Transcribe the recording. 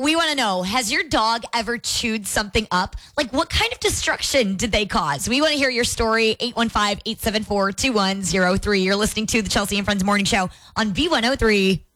we want to know, has your dog ever chewed something up? Like, what kind of destruction did they cause? We want to hear your story. 815-874-2103. You're listening to the Chelsea and Friends Morning Show on V103.